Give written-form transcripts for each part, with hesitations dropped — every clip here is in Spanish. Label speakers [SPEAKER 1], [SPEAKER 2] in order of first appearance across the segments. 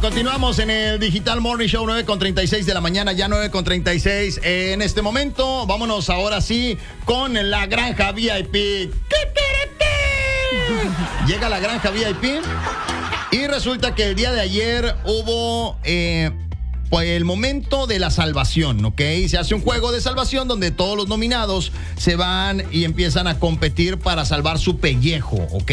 [SPEAKER 1] Continuamos en el Digital Morning Show, 9:36 de la mañana, ya 9:36. En este momento, vámonos ahora sí con la Granja VIP. Llega la Granja VIP y resulta que el día de ayer hubo pues el momento de la salvación, ¿ok? Se hace un juego de salvación donde todos los nominados se van y empiezan a competir para salvar su pellejo, ¿ok?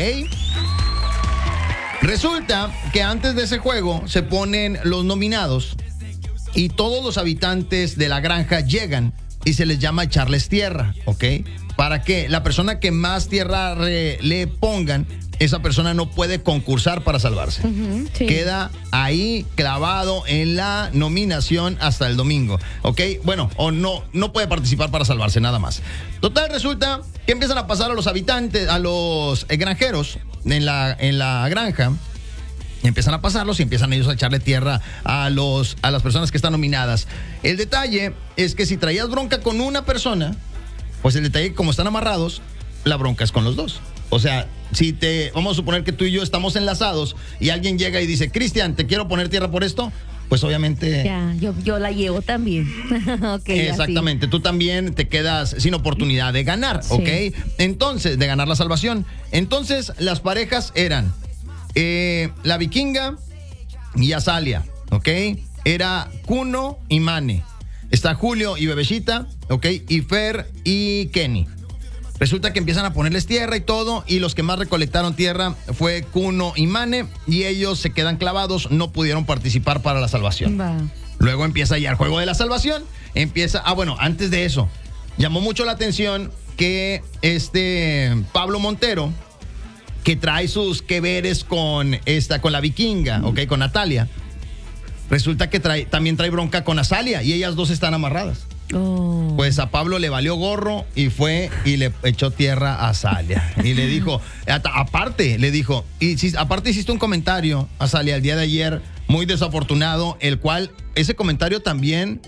[SPEAKER 1] Resulta que antes de ese juego se ponen los nominados y todos los habitantes de la granja llegan y se les llama echarles tierra, ¿ok? Para que la persona que más tierra le pongan, esa persona no puede concursar para salvarse.
[SPEAKER 2] Sí.
[SPEAKER 1] Queda ahí clavado en la nominación hasta el domingo, ¿ok? Bueno, o no puede participar para salvarse, nada más. Total, resulta que empiezan a pasar a los habitantes, a los granjeros en la granja. Y empiezan a pasarlos y empiezan ellos a echarle tierra a las personas que están nominadas. El detalle es que si traías bronca con una persona, pues el detalle, como están amarrados, la bronca es con los dos. O sea, vamos a suponer que tú y yo estamos enlazados y alguien llega y dice, Cristian, te quiero poner tierra por esto, pues obviamente...
[SPEAKER 2] Ya, yo la llevo también. Okay,
[SPEAKER 1] exactamente, tú también te quedas sin oportunidad de ganar,
[SPEAKER 2] sí.
[SPEAKER 1] ¿ok? Entonces, de ganar la salvación. Entonces, las parejas eran la Vikinga y Azalia, ¿ok? Era Kuno y Mane. Está Julio y Bebecita, ¿ok? Y Fer y Kenny. Resulta que empiezan a ponerles tierra y todo, y los que más recolectaron tierra fue Kuno y Mane, y ellos se quedan clavados, no pudieron participar para la salvación.
[SPEAKER 2] Va.
[SPEAKER 1] Luego empieza ya el juego de la salvación. Antes de eso, llamó mucho la atención que Pablo Montero, que trae sus que veres con la Vikinga, ¿ok? Con Natalia. Resulta que también trae bronca con Azalia, y ellas dos están amarradas.
[SPEAKER 2] Oh.
[SPEAKER 1] Pues a Pablo le valió gorro y fue y le echó tierra a Azalia. Y le dijo, aparte hiciste un comentario, Azalia, el día de ayer, muy desafortunado, el cual, ese comentario también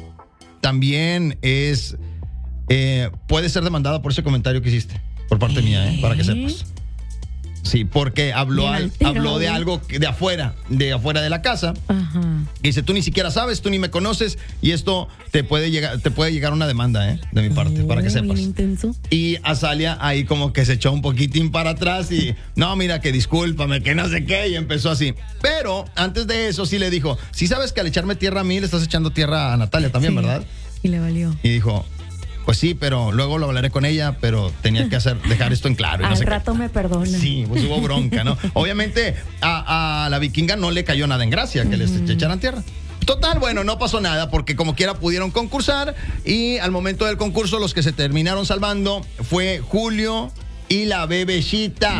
[SPEAKER 1] es, puede ser demandado por ese comentario que hiciste, por parte mía, para que sepas. Sí, porque habló de algo de afuera de la casa.
[SPEAKER 2] Ajá.
[SPEAKER 1] Y dice, tú ni siquiera sabes, tú ni me conoces, y esto te puede llegar una demanda, de mi parte, para que sepas.
[SPEAKER 2] Bien intenso.
[SPEAKER 1] Y Azalia ahí como que se echó un poquitín para atrás y, no, mira, que discúlpame, que no sé qué, y empezó así. Pero antes de eso sí le dijo, sí sabes que al echarme tierra a mí le estás echando tierra a Natalia también,
[SPEAKER 2] Sí.
[SPEAKER 1] ¿verdad?
[SPEAKER 2] Y le valió.
[SPEAKER 1] Y dijo, pues sí, pero luego lo hablaré con ella, pero tenía que dejar esto en claro. Y no
[SPEAKER 2] Al
[SPEAKER 1] sé
[SPEAKER 2] rato
[SPEAKER 1] qué.
[SPEAKER 2] me perdona.
[SPEAKER 1] Sí, pues hubo bronca, ¿no? Obviamente a la Vikinga no le cayó nada en gracia que les echaran tierra. Total, bueno, no pasó nada porque como quiera pudieron concursar, y al momento del concurso los que se terminaron salvando fue Julio y la Bebecita.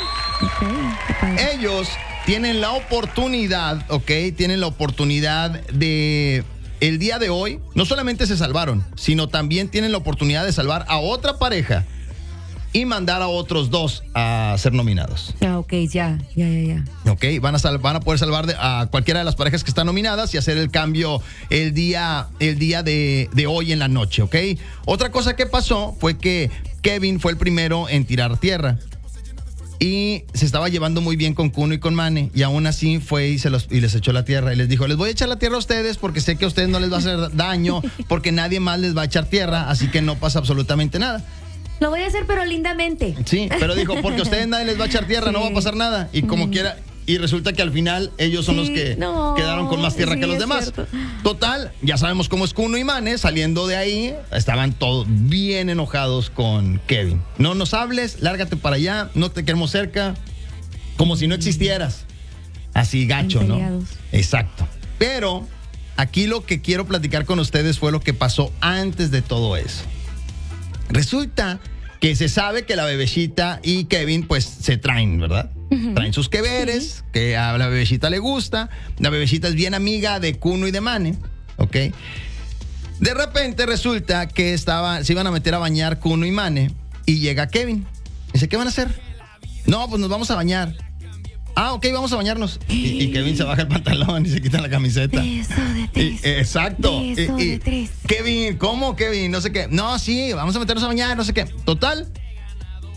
[SPEAKER 2] Okay.
[SPEAKER 1] Ellos tienen la oportunidad, ¿ok? Tienen la oportunidad de... El día de hoy, no solamente se salvaron, sino también tienen la oportunidad de salvar a otra pareja y mandar a otros dos a ser nominados.
[SPEAKER 2] Ok, ya.
[SPEAKER 1] Ok, van a poder salvar a cualquiera de las parejas que están nominadas y hacer el cambio el día de hoy en la noche, ¿ok? Otra cosa que pasó fue que Kevin fue el primero en tirar tierra. Y se estaba llevando muy bien con Kuno y con Mane, y aún así fue y les echó la tierra y les dijo, les voy a echar la tierra a ustedes porque sé que a ustedes no les va a hacer daño, porque nadie más les va a echar tierra, así que no pasa absolutamente nada.
[SPEAKER 2] Lo voy a hacer, pero lindamente.
[SPEAKER 1] Sí, pero dijo, porque a ustedes nadie les va a echar tierra,
[SPEAKER 2] Sí.
[SPEAKER 1] no va a pasar nada, y como quiera, y resulta que al final ellos son los que quedaron con más tierra que los demás.
[SPEAKER 2] Cierto.
[SPEAKER 1] Total, ya sabemos cómo es Kuno y Mane, saliendo de ahí, estaban todos bien enojados con Kevin. No nos hables, lárgate para allá, no te queremos cerca, como si no existieras. Así gacho, ¿no?
[SPEAKER 2] Peleados.
[SPEAKER 1] Exacto. Pero aquí lo que quiero platicar con ustedes fue lo que pasó antes de todo eso. Resulta que se sabe que la Bebecita y Kevin pues se traen, ¿verdad? Traen sus queveres, que a la Bebecita le gusta. La Bebecita es bien amiga de Kuno y de Mane, ¿ok? De repente resulta que se iban a meter a bañar Kuno y Mane, y llega Kevin. Dice, ¿qué van a hacer? No, pues nos vamos a bañar. Ah, ok, vamos a bañarnos. Y Kevin se baja el pantalón y se quita la camiseta.
[SPEAKER 2] Beso de tres.
[SPEAKER 1] Exacto.
[SPEAKER 2] Beso de tres.
[SPEAKER 1] Kevin, ¿cómo, Kevin? No sé qué. No, sí, vamos a meternos a bañar, no sé qué. Total,